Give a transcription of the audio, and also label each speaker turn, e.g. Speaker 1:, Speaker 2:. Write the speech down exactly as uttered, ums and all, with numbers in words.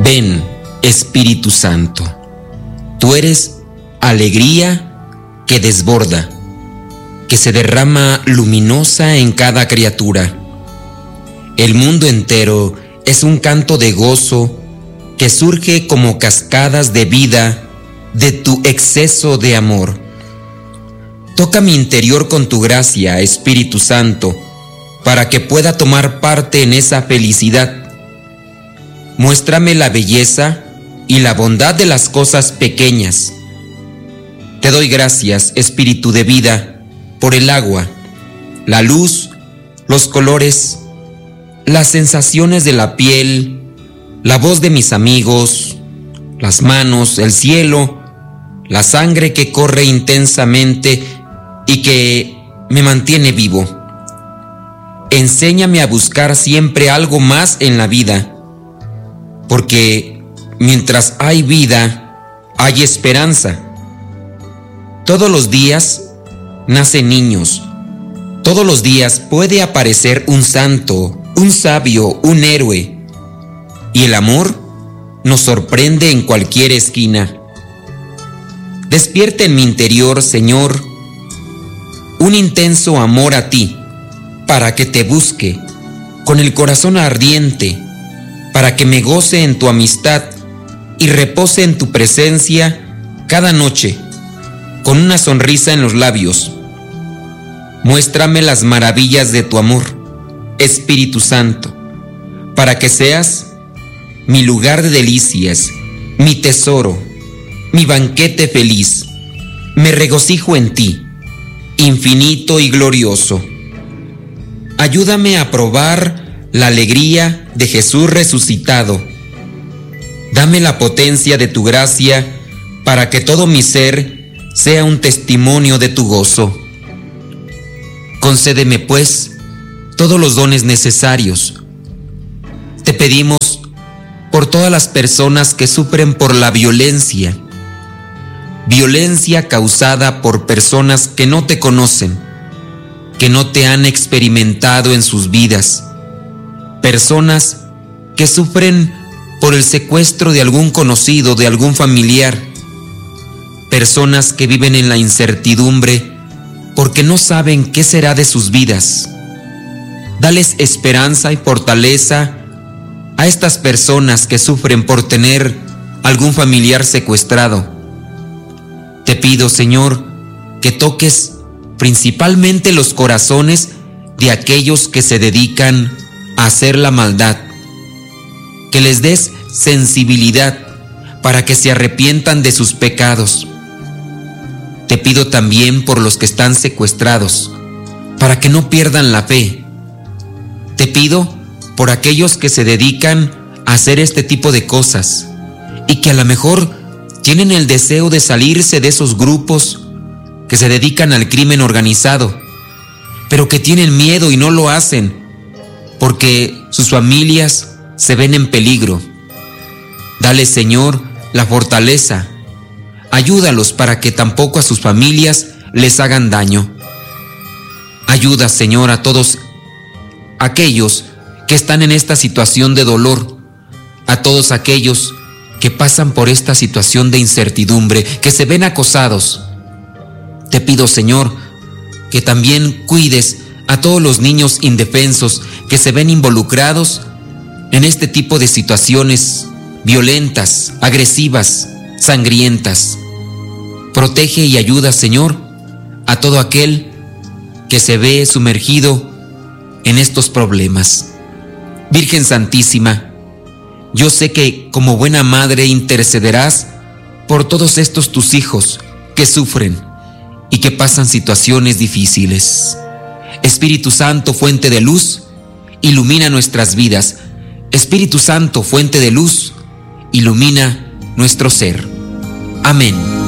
Speaker 1: Ven, Espíritu Santo, tú eres alegría que desborda, que se derrama luminosa en cada criatura. El mundo entero es un canto de gozo que surge como cascadas de vida de tu exceso de amor. Toca mi interior con tu gracia, Espíritu Santo, para que pueda tomar parte en esa felicidad. Muéstrame la belleza y la bondad de las cosas pequeñas. Te doy gracias, Espíritu de vida, por el agua, la luz, los colores, las sensaciones de la piel, la voz de mis amigos, las manos, el cielo, la sangre que corre intensamente y que me mantiene vivo. Enséñame a buscar siempre algo más en la vida, porque mientras hay vida, hay esperanza. Todos los días nacen niños. Todos los días puede aparecer un santo, un sabio, un héroe. Y el amor nos sorprende en cualquier esquina. Despierta en mi interior, Señor, un intenso amor a ti, para que te busque con el corazón ardiente, para que me goce en tu amistad y repose en tu presencia cada noche, con una sonrisa en los labios. Muéstrame las maravillas de tu amor, Espíritu Santo, para que seas mi lugar de delicias, mi tesoro, mi banquete feliz. Me regocijo en ti, infinito y glorioso. Ayúdame a probar la alegría de Jesús resucitado. Dame la potencia de tu gracia para que todo mi ser sea un testimonio de tu gozo. Concédeme, pues, todos los dones necesarios. Te pedimos por todas las personas que sufren por la violencia, violencia causada por personas que no te conocen, que no te han experimentado en sus vidas, personas que sufren por el secuestro de algún conocido, de algún familiar, personas que viven en la incertidumbre porque no saben qué será de sus vidas. Dales esperanza y fortaleza a estas personas que sufren por tener algún familiar secuestrado. Te pido, Señor, que toques principalmente los corazones de aquellos que se dedican a hacer la maldad, que les des sensibilidad para que se arrepientan de sus pecados. Te pido también por los que están secuestrados, para que no pierdan la fe. Te pido por aquellos que se dedican a hacer este tipo de cosas y que a lo mejor tienen el deseo de salirse de esos grupos que se dedican al crimen organizado, pero que tienen miedo y no lo hacen porque sus familias se ven en peligro. Dale, Señor, la fortaleza. Ayúdalos para que tampoco a sus familias les hagan daño. Ayuda, Señor, a todos aquellos que están en esta situación de dolor, a todos aquellos que pasan por esta situación de incertidumbre, que se ven acosados. Te pido, Señor, que también cuides a todos los niños indefensos que se ven involucrados en este tipo de situaciones violentas, agresivas, sangrientas. Protege y ayuda, Señor, a todo aquel que se ve sumergido en estos problemas. Virgen Santísima, yo sé que como buena madre intercederás por todos estos tus hijos que sufren y que pasan situaciones difíciles. Espíritu Santo, fuente de luz, ilumina nuestras vidas. Espíritu Santo, fuente de luz, ilumina nuestro ser. Amén.